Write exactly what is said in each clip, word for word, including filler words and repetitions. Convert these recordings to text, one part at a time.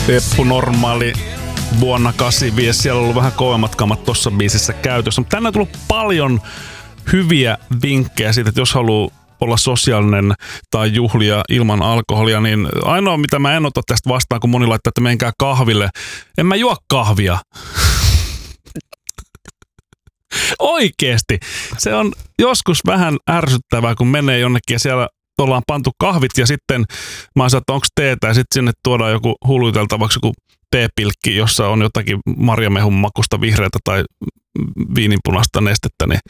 Eppu Normaali vuonna kahdeksankymmentäviisi. Siellä on ollut vähän kovemmat kamat tuossa biisissä käytössä. Mutta tänne on tullut paljon hyviä vinkkejä siitä, että jos haluaa olla sosiaalinen tai juhlia ilman alkoholia, niin ainoa mitä mä en ota tästä vastaan, kun moni laittaa, että menkää kahville. En mä juo kahvia. Oikeesti. Se on joskus vähän ärsyttävää, kun menee jonnekin ja siellä ollaan pantu kahvit ja sitten mä oon että onko teetä ja sitten sinne tuodaan joku huluteltavaksi joku teepilkki, jossa on jotakin marjamehun makusta vihreätä tai viininpunaista nestettä. Niin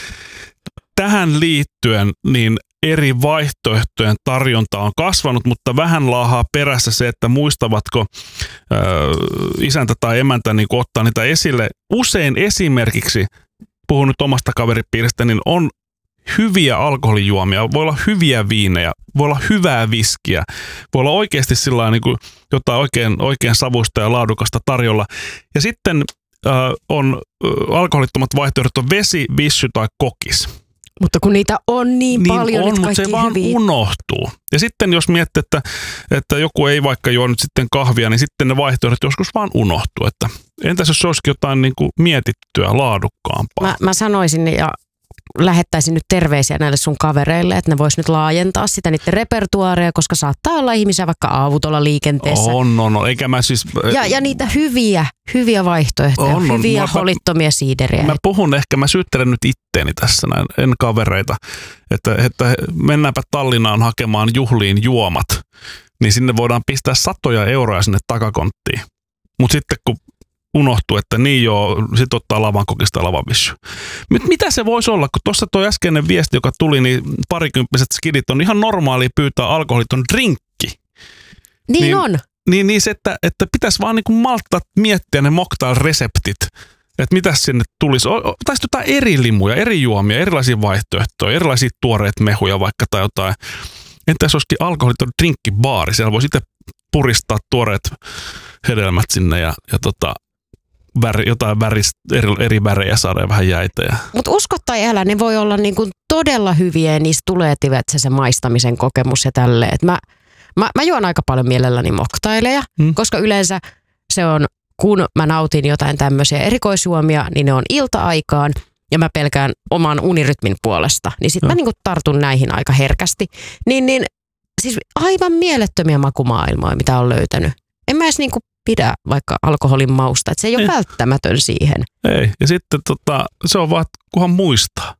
tähän liittyen niin eri vaihtoehtojen tarjonta on kasvanut, mutta vähän laahaa perässä se, että muistavatko ö, isäntä tai emäntä niin ottaa niitä esille. Usein esimerkiksi, puhun nyt omasta kaveripiiristä, niin on hyviä alkoholijuomia, voi olla hyviä viinejä, voi olla hyvää viskiä, voi olla oikeasti sillä niin kuin jotain oikein, oikein savuista ja laadukasta tarjolla. Ja sitten äh, on äh, alkoholittomat vaihtoehdot on vesi, vissy tai kokis. Mutta kun niitä on niin, niin paljon, on, että mutta se vaan hyviä. unohtuu. Ja sitten jos miettii, että, että joku ei vaikka juo nyt sitten kahvia, niin sitten ne vaihtoehdot joskus vaan unohtuu. Että entäs jos se olisikin jotain niin kuin mietittyä, laadukkaampaa? Mä, mä sanoisin ja lähettäisin nyt terveisiä näille sun kavereille, että ne vois nyt laajentaa sitä niiden repertuaaria, koska saattaa olla ihmisiä vaikka autolla liikenteessä. On, on, on. Eikä mä siis... Ja, ja niitä hyviä, hyviä vaihtoehtoja, on, on. hyviä Mä, holittomia siideriä. Mä puhun ehkä, mä syyttelen nyt itteeni tässä näin, en kavereita, että, että mennäänpä Tallinnaan hakemaan juhliin juomat, niin sinne voidaan pistää satoja euroja sinne takakonttiin. Mutta sitten kun unohtuu, että niin joo, sit ottaa lavan kokista lavavissy. Mitä se voisi olla, kun tuossa tuo äskeinen viesti, joka tuli, niin parikymppiset skidit on ihan normaali pyytää alkoholiton drinkki. Niin, niin on. Niin, niin se, että, että pitäisi vaan niin malttaa miettiä ne mocktail-reseptit, että mitäs sinne tulisi. Tai jotain eri limuja, eri juomia, erilaisia vaihtoehtoja, erilaisia tuoreet mehuja vaikka tai jotain. Entä jos olisikin alkoholiton drinkkibaari, siellä voisi itse puristaa tuoreet hedelmät sinne ja, ja tota, väri, jotain väris, eri, eri värejä saada ja vähän jäitä. Ja. Mutta usko tai älä, ne voi olla niinku todella hyviä ja niistä tulee se, se maistamisen kokemus ja tälleen. Et mä, mä, mä juon aika paljon mielelläni moktaileja, hmm. koska yleensä se on, kun mä nautin jotain tämmöisiä erikoisjuomia, niin ne on ilta-aikaan ja mä pelkään oman unirytmin puolesta. Niin sit no. mä niinku tartun näihin aika herkästi. Niin, niin siis aivan mielettömiä makumaailmoja, mitä on löytänyt. En mä edes niinku pidä vaikka alkoholin mausta, että se ei ole ei. välttämätön siihen. Ei, ja sitten tota, se on vaan, kunhan muistaa.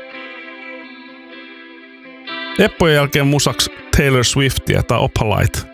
Eppojen jälkeen musaksi Taylor Swiftia tai Opalite.